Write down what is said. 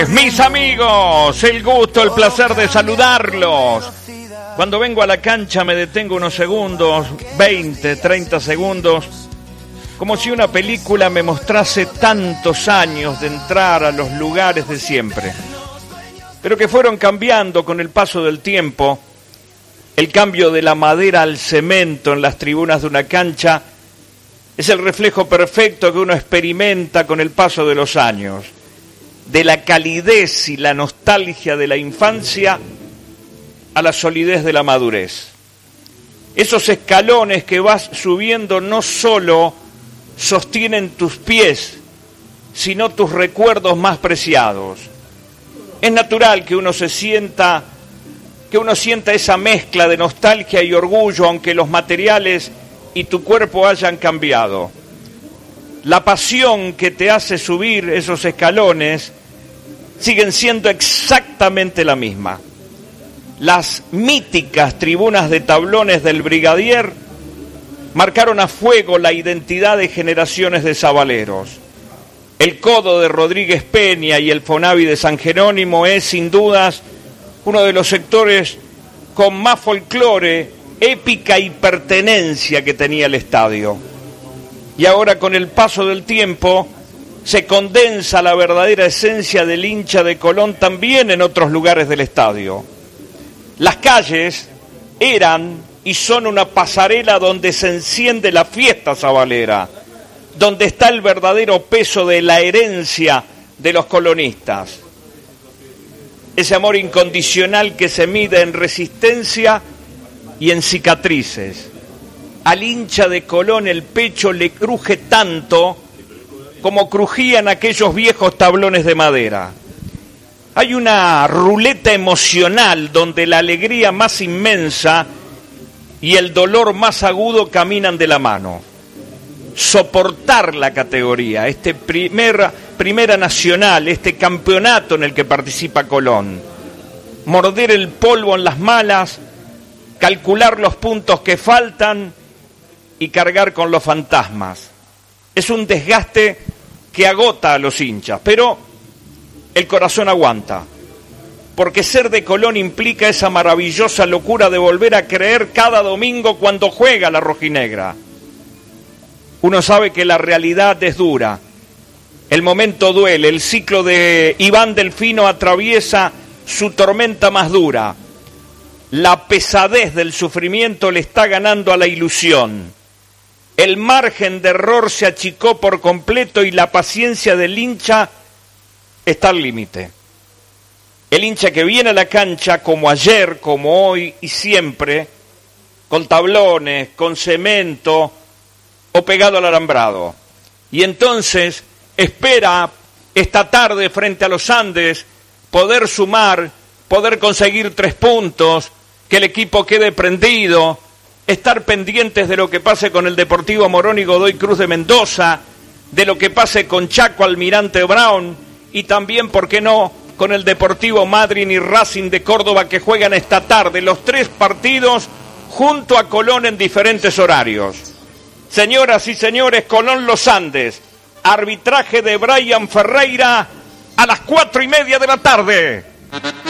Mis amigos, el gusto, el placer de saludarlos. Cuando vengo a la cancha me detengo unos segundos, 20, 30 segundos, como si una película me mostrase tantos años de entrar a los lugares de siempre, pero que fueron cambiando con el paso del tiempo. El cambio de la madera al cemento en las tribunas de una cancha es el reflejo perfecto que uno experimenta con el paso de los años, de la calidez y la nostalgia de la infancia a la solidez de la madurez. Esos escalones que vas subiendo no solo sostienen tus pies, sino tus recuerdos más preciados. Es natural que uno sienta esa mezcla de nostalgia y orgullo, aunque los materiales y tu cuerpo hayan cambiado. La pasión que te hace subir esos escalones siguen siendo exactamente la misma. Las míticas tribunas de tablones del Brigadier marcaron a fuego la identidad de generaciones de sabaleros. El Codo de Rodríguez Peña y el Fonavi de San Jerónimo es, sin dudas, uno de los sectores con más folclore, épica y pertenencia que tenía el estadio. Y ahora, con el paso del tiempo, se condensa la verdadera esencia del hincha de Colón también en otros lugares del estadio. Las calles eran y son una pasarela donde se enciende la fiesta sabalera, donde está el verdadero peso de la herencia de los colonistas. Ese amor incondicional que se mide en resistencia y en cicatrices. Al hincha de Colón el pecho le cruje tanto como crujían aquellos viejos tablones de madera. Hay una ruleta emocional donde la alegría más inmensa y el dolor más agudo caminan de la mano. Soportar la categoría, primera nacional, este campeonato en el que participa Colón. Morder el polvo en las malas, calcular los puntos que faltan y cargar con los fantasmas. Es un desgaste que agota a los hinchas, pero el corazón aguanta, porque ser de Colón implica esa maravillosa locura de volver a creer cada domingo cuando juega la rojinegra. Uno sabe que la realidad es dura, el momento duele, el ciclo de Iván Delfino atraviesa su tormenta más dura. La pesadez del sufrimiento le está ganando a la ilusión. El margen de error se achicó por completo y la paciencia del hincha está al límite. El hincha que viene a la cancha como ayer, como hoy y siempre, con tablones, con cemento o pegado al alambrado. Y entonces espera esta tarde frente a los Andes poder sumar, poder conseguir 3 puntos, que el equipo quede prendido, estar pendientes de lo que pase con el Deportivo Morón y Godoy Cruz de Mendoza, de lo que pase con Chaco Almirante Brown y también, ¿por qué no?, con el Deportivo Madryn y Racing de Córdoba que juegan esta tarde, los 3 partidos junto a Colón en diferentes horarios. Señoras y señores, Colón Los Andes, arbitraje de Brian Ferreira a las 4:30 de la tarde.